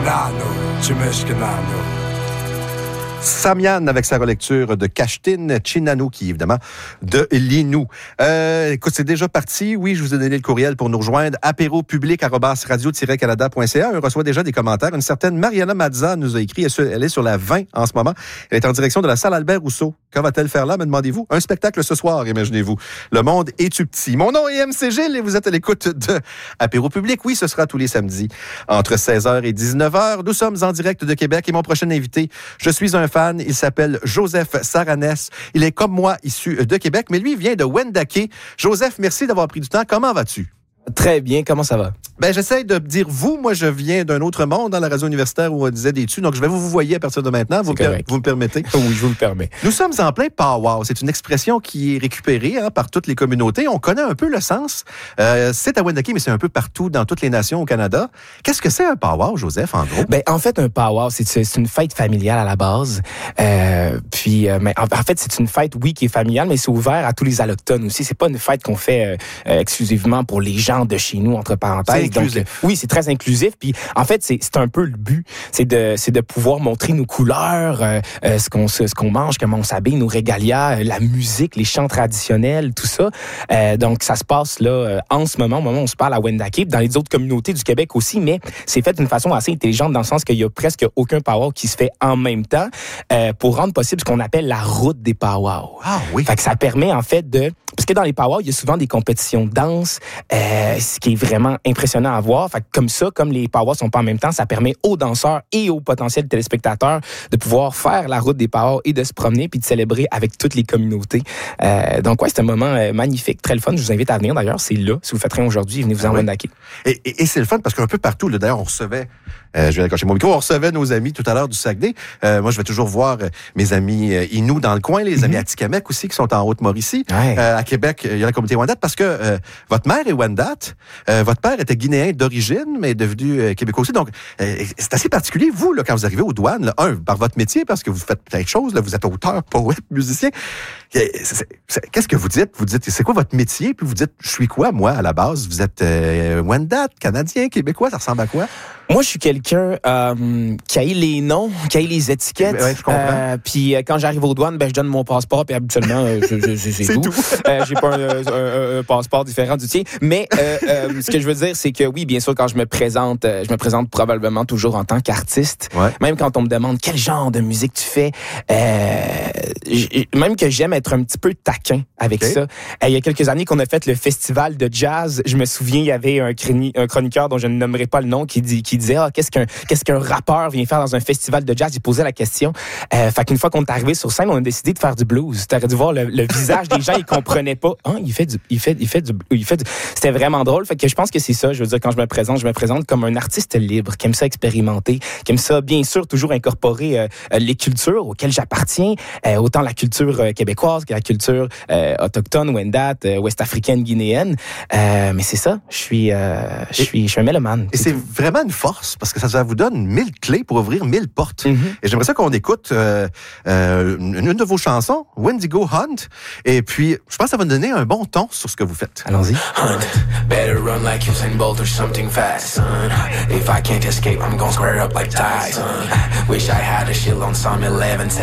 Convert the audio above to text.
Samian avec sa relecture de Kashtin Chinanouki, évidemment, de Linou. Écoute, c'est déjà parti. Oui, je vous ai donné le courriel pour nous rejoindre. apéropublic@radio-canada.ca. On reçoit déjà des commentaires. Une certaine Mariana Mazza nous a écrit. Elle est sur la 20 en ce moment. Elle est en direction de la salle Albert Rousseau. Que va-t-elle faire là, me demandez-vous? Un spectacle ce soir, imaginez-vous. Le monde est-tu petit? Mon nom est MC Gilles et vous êtes à l'écoute de Apéro Public. Oui, ce sera tous les samedis entre 16h et 19h. Nous sommes en direct de Québec et mon prochain invité, je suis un fan. Il s'appelle Joseph Saranes. Il est comme moi, issu de Québec, mais lui, il vient de Wendake. Joseph, merci d'avoir pris du temps. Comment vas-tu? Très bien. Comment ça va? Ben, j'essaie de dire vous. Moi, je viens d'un autre monde dans la radio universitaire où on disait des tu. Donc, je vais vous voyer à partir de maintenant. Vous me permettez? Oui, je vous le permets. Nous sommes en plein powwow. C'est une expression qui est récupérée par toutes les communautés. On connaît un peu le sens. C'est à Wendake, mais c'est un peu partout dans toutes les nations au Canada. Qu'est-ce que c'est un powwow, Joseph, en gros? Ben, en fait, un powwow, c'est une fête familiale à la base. Mais en fait, c'est une fête, oui, qui est familiale, mais c'est ouvert à tous les allochtones aussi. C'est pas une fête qu'on fait exclusivement pour les gens de chez nous, entre parenthèses. C'est inclusif. Donc, oui, c'est très inclusif. Puis, en fait, c'est un peu le but. C'est de pouvoir montrer nos couleurs, ce qu'on mange, comment on s'habille, nos régalias, la musique, les chants traditionnels, tout ça. Donc, ça se passe là en ce moment, au moment où on se parle à Wendake, dans les autres communautés du Québec aussi, mais c'est fait d'une façon assez intelligente dans le sens qu'il y a presque aucun powwow qui se fait en même temps pour rendre possible ce qu'on appelle la route des powwows. Ah oui. Fait que ça permet en fait parce que dans les powwows, il y a souvent des compétitions de danse, ce qui est vraiment impressionnant à voir. Fait que comme les powwows sont pas en même temps, ça permet aux danseurs et aux potentiels téléspectateurs de pouvoir faire la route des powwows et de se promener puis de célébrer avec toutes les communautés. Donc ouais, c'est un moment magnifique, très le fun. Je vous invite à venir d'ailleurs, c'est là. Si vous faites rien aujourd'hui, venez vous en Wendake. Et c'est le fun parce qu'un peu partout, là, d'ailleurs, on recevait, je vais accrocher mon micro, on recevait nos amis tout à l'heure du Saguenay. Moi, je vais toujours voir mes amis Inuits dans le coin, les amis Atikamekw aussi qui sont en Haute-Mauricie. Ouais. À Québec, il y a la communauté Wendat parce que votre mère est Wendat. Votre père était guinéen d'origine, mais est devenu québécois aussi. Donc, c'est assez particulier, vous, là, quand vous arrivez aux douanes, là, par votre métier, parce que vous faites plein de choses, là, vous êtes auteur, poète, musicien. Qu'est-ce que vous dites? Vous dites, c'est quoi votre métier? Puis vous dites, je suis quoi, moi, à la base? Vous êtes Wendat, Canadien, Québécois, ça ressemble à quoi? Moi, je suis quelqu'un qui haït les noms, qui haït les étiquettes. Ouais, je comprends. Puis quand j'arrive aux douanes, je donne mon passeport, puis habituellement, c'est tout. J'ai pas un passeport différent du tien. Mais ce que je veux dire, c'est que oui, bien sûr, quand je me présente probablement toujours en tant qu'artiste. Ouais. Même quand on me demande quel genre de musique tu fais, même que j'aime être un petit peu taquin avec ça. Il y a quelques années qu'on a fait le festival de jazz, je me souviens, il y avait un chroniqueur dont je ne nommerai pas le nom qui disait qu'est-ce qu'un rappeur vient faire dans un festival de jazz. Il posait la question. Fait qu'une fois qu'on est arrivé sur scène, on a décidé de faire du blues. T'aurais dû voir le visage des gens, ils comprenaient pas. Il fait du. C'était vraiment drôle. Fait que je pense que c'est ça. Je veux dire, quand je me présente comme un artiste libre, qui aime ça expérimenter, qui aime ça, bien sûr, toujours incorporer les cultures auxquelles j'appartiens, autant la culture québécoise que la culture autochtone, Wendat, ouest-africaine, guinéenne. Mais c'est ça. Je suis un mélomane. Et c'est vraiment une force parce que ça vous donne 1000 clés pour ouvrir 1000 portes. Et j'aimerais ça qu'on écoute une de vos chansons, Wendigo Hunt. Et puis, je pense que ça va nous donner un bon ton sur ce que vous faites. Allons-y. Hunt, better run like Usain Bolt or something fast, son. If I can't escape, I'm gonna square up like Tyson. Wish I had a shield on some 11